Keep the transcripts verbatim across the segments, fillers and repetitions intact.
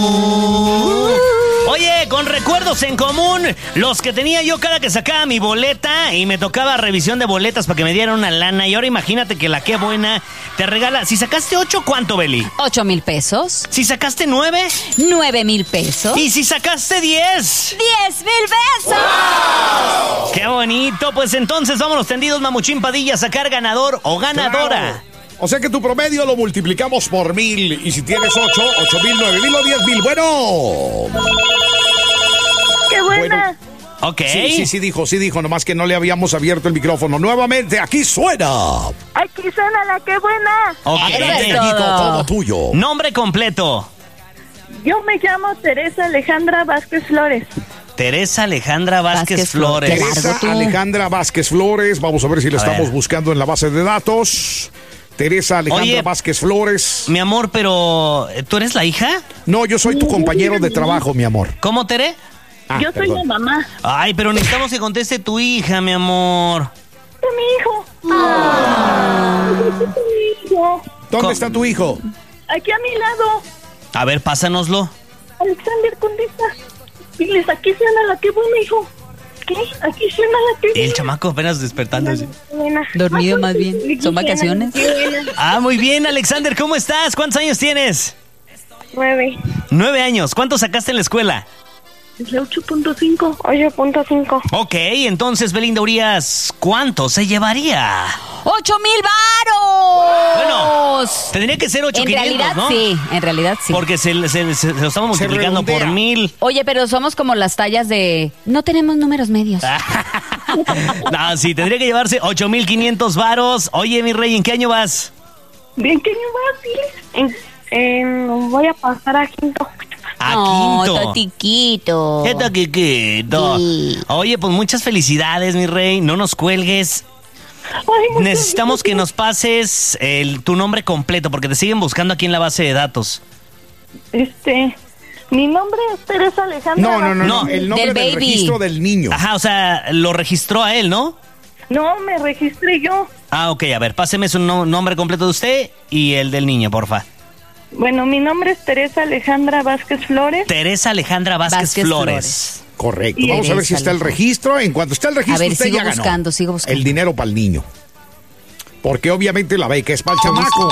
Oye, con recuerdos en común, los que tenía yo cada que sacaba mi boleta y me tocaba revisión de boletas para que me dieran una lana. Y ahora imagínate que la Qué Buena te regala. Si sacaste ocho, ¿cuánto, Beli? Ocho mil pesos. Si sacaste nueve. Nueve mil pesos. Y si sacaste diez. Diez mil pesos. ¡Wow! ¡Qué bonito! Pues entonces vámonos tendidos, Mamuchín Padilla, a sacar ganador o ganadora. Claro. O sea que tu promedio lo multiplicamos por mil. Y si tienes ocho, ocho mil, nueve mil o diez mil. Bueno. ¡Qué buena! Bueno. Ok. Sí, sí, sí dijo, sí dijo. Nomás que no le habíamos abierto el micrófono. Nuevamente, aquí suena. Aquí suena la Qué Buena. Ok. Adelante, Todo. Gallito, todo tuyo. Nombre completo. Yo me llamo Teresa Alejandra Vázquez Flores. Teresa Alejandra Vázquez, Vázquez Flores. Flores. Teresa Largo tú. Alejandra Vázquez Flores. Vamos a ver si la A estamos ver. buscando en la base de datos. Teresa Alejandra Oye, Vázquez Flores. Mi amor, pero ¿tú eres la hija? No, yo soy tu compañero de trabajo, mi amor. ¿Cómo, Tere? Ah, Yo soy perdón. la mamá Ay, pero necesitamos que conteste tu hija, mi amor. de mi hijo. Ah. Mi hijo. ¿Dónde ¿Cómo? está tu hijo? Aquí a mi lado. A ver, pásanoslo. Alexander, contesta. Diles, aquí suena la Qué Buena, hijo. ¿Qué? Aquí suena la Qué Buena. El chamaco apenas despertándose. Buena. Dormido Ah, más bien. aquí ¿Son suena la vacaciones? Qué Buena. Ah, muy bien, Alexander, ¿cómo estás? ¿Cuántos años tienes? Nueve. Nueve años. ¿Cuánto sacaste en la escuela? Es la ocho punto cinco. ocho punto cinco. Ok, entonces, Belinda Urias, ¿cuánto se llevaría? ¡Ocho mil varos! Bueno, tendría que ser ocho En mil quinientos, realidad ¿no? sí, en realidad sí. Porque se, se- se- se lo estamos Se multiplicando por redondea. mil. Oye, pero somos como las tallas de... No tenemos números medios. No, sí, tendría que llevarse ocho mil quinientos varos. Oye, mi rey, ¿en qué año vas? Bien, ¿qué año vas, Diles? En, en, voy a pasar a quinto. A no, quinto. está chiquito. ¿Qué tal, Quiquito? Sí. Oye, pues muchas felicidades, mi rey. No nos cuelgues. Ay, muchas Necesitamos que gracias. nos pases el, tu nombre completo, porque te siguen buscando aquí en la base de datos. Este, mi nombre es Teresa Alejandra. No, no, no, no. No. El nombre Del del, baby. registro del niño. Ajá, o sea, lo registró a él, ¿no? No, me registré yo. Ah, ok, a ver, páseme su no- nombre completo de usted y el del niño, porfa. Bueno, mi nombre es Teresa Alejandra Vázquez Flores. Teresa Alejandra Vázquez, Vázquez Flores. Correcto. Y Vamos a ver si Teresa está el Alejandra. registro. En cuanto está el registro, A ver, usted sigo ya ganó. buscando, sigo buscando. El dinero para el niño. Porque obviamente la beca es para el chamaco.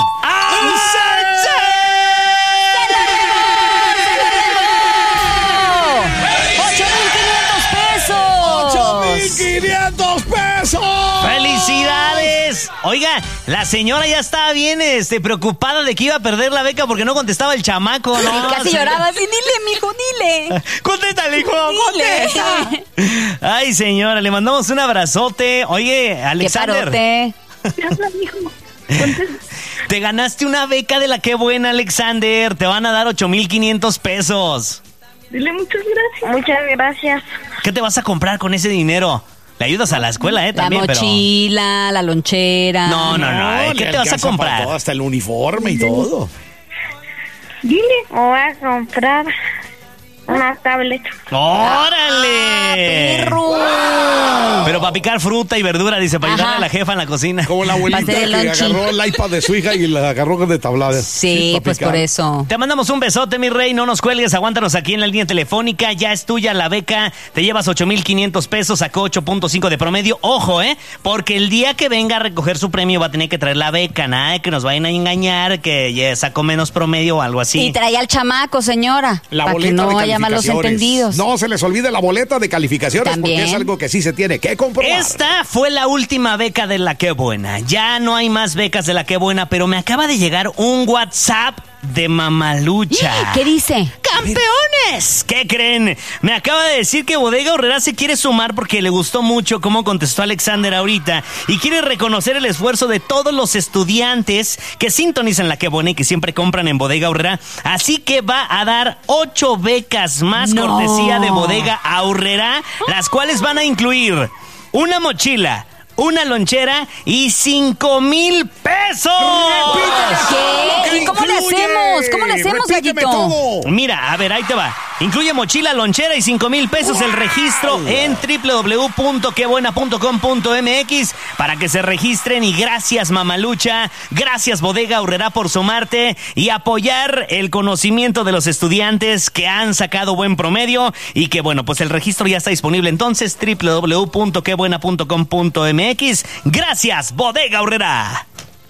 ¡Ocho mil quinientos pesos! ¡ocho mil quinientos pesos! ¡Felicidades! Oiga, la señora ya estaba bien este, preocupada de que iba a perder la beca porque no contestaba el chamaco, ¿no? Y casi Sí. lloraba así, dile, mijo, dile. ¡Contéstale, hijo! Dile. ¡Contesta! Ay, señora, le mandamos un abrazote. Oye, ¡Qué Alexander, parote! ¿Qué habla, mijo? Contesta. te ganaste una beca de la Qué Buena, Alexander. Te van a dar ocho mil quinientos pesos. Dile muchas gracias. Muchas gracias. ¿Qué te vas a comprar con ese dinero? Le ayudas a la escuela, ¿eh? La También, pero... mochila, la lonchera. No, no, no. ¿eh? ¿Qué le te vas a alcanza para comprar? todo, hasta el uniforme y todo. Dile. Me voy a comprar una tablet. ¡Órale! ¡Perro! Pero para picar fruta y verdura, dice, para Ajá. ayudarle a la jefa en la cocina. Como la abuelita Pasé de que lonchi. agarró el iPad de su hija y la agarró de tablada. Sí, pa' pues picar. por eso. Te mandamos un besote, mi rey. No nos cuelgues. Aguántanos aquí en la línea telefónica. Ya es tuya la beca. Te llevas ocho mil quinientos pesos. Sacó ocho punto cinco de promedio. Ojo, ¿eh? Porque el día que venga a recoger su premio va a tener que traer la beca. Nada de que nos vayan a engañar que ya sacó menos promedio o algo así. Y traía al chamaco, señora. La para que boleta no de haya malos calificaciones. entendidos. No se les olvide la boleta de calificaciones También. porque es algo que sí se tiene que comprobar. Esta fue la última beca de la Qué Buena. Ya no hay más becas de la Qué Buena, pero me acaba de llegar un WhatsApp de Mamalucha. ¿Qué dice? ¡Campeones! ¿Qué creen? Me acaba de decir que Bodega Aurrerá se quiere sumar porque le gustó mucho cómo contestó Alexander ahorita y quiere reconocer el esfuerzo de todos los estudiantes que sintonizan la Qué Buena y que siempre compran en Bodega Aurrerá. Así que va a dar ocho becas más No. cortesía de Bodega Aurrerá, las cuales van a incluir una mochila, una lonchera y cinco mil pesos. ¿Qué? ¿Y cómo le hacemos? ¿Cómo le hacemos, Repíteme Gallito? todo. Mira, a ver, ahí te va. Incluye mochila, lonchera y cinco mil pesos wow. el registro en doble u doble u doble u punto qué buena punto com punto m x para que se registren. Y gracias, Mamalucha, gracias, Bodega Aurrerá, por sumarte y apoyar el conocimiento de los estudiantes que han sacado buen promedio. Y que bueno, pues el registro ya está disponible entonces, doble u doble u doble u punto qué buena punto com punto m x. Gracias, Bodega Aurrerá.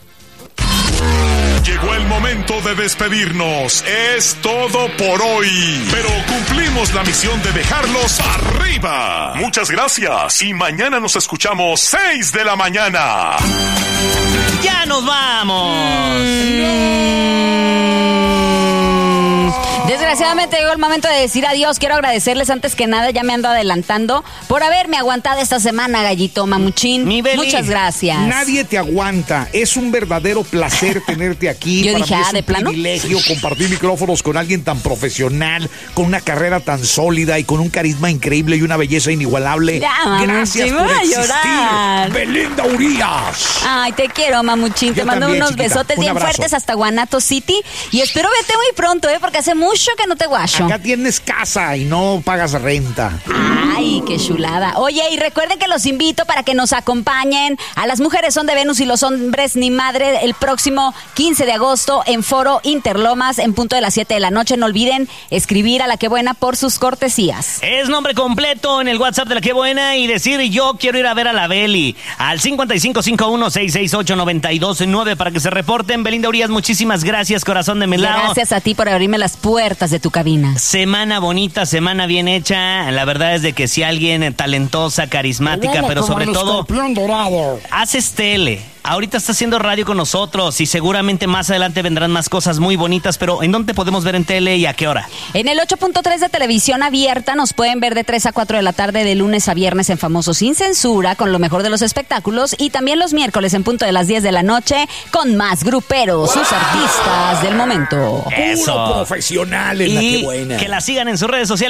Llegó el momento de despedirnos. Es todo por hoy. Pero cumplimos la misión de dejarlos arriba. Muchas gracias. Y mañana nos escuchamos seis de la mañana. ¡Ya nos vamos! Desgraciadamente llegó el momento de decir adiós. Quiero agradecerles antes que nada, ya me ando adelantando, por haberme aguantado esta semana, Gallito Mamuchín. Mi Beli, muchas gracias. Nadie te aguanta. Es un verdadero placer tenerte aquí. Yo Para dije, mí ah, es ¿de un plano? privilegio compartir micrófonos con alguien tan profesional, con una carrera tan sólida y con un carisma increíble y una belleza inigualable. Ya, Gracias Mamuchín, por voy a existir, llorar. Belinda Urías. Ay, te quiero, Mamuchín. Te Yo mando también, unos chiquita. besotes Un bien abrazo. fuertes hasta Guanato City. Y espero verte muy pronto, ¿eh? Porque hace mucho que no te guacho. Acá tienes casa y no pagas renta. Ay, qué chulada. Oye, y recuerden que los invito para que nos acompañen a Las Mujeres Son de Venus y los Hombres Ni Madre el próximo quince de agosto en Foro Interlomas en punto de las siete de la noche. No olviden escribir a La Qué Buena por sus cortesías. Es nombre completo en el WhatsApp de La Qué Buena y decir yo quiero ir a ver a la Beli al cincuenta y cinco cincuenta y uno sesenta y ocho noventa y dos nueve para que se reporten. Belinda Urías, muchísimas gracias, corazón de mi lado. Gracias a ti por abrirme las puertas de tu cabina. Semana bonita, semana bien hecha. La verdad es de que si alguien talentosa, carismática, pero sobre todo haces tele. Ahorita está haciendo radio con nosotros y seguramente más adelante vendrán más cosas muy bonitas, pero ¿en dónde podemos ver en tele y a qué hora? En el ocho punto tres de Televisión Abierta nos pueden ver de tres a cuatro de la tarde de lunes a viernes en Famosos Sin Censura con lo mejor de los espectáculos y también los miércoles en punto de las diez de la noche con Más Gruperos, sus artistas del momento. Eso. Puro profesional en La Qué Y Buena. que la sigan en sus redes sociales.